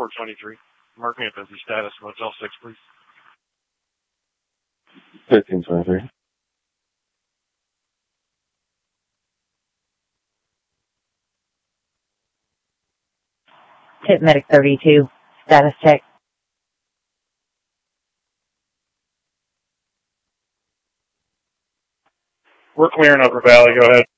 423. Mark me a busy status. Motel 6, please. 1323. Tip Medic 32. Status check. We're clearing Upper Valley. Go ahead.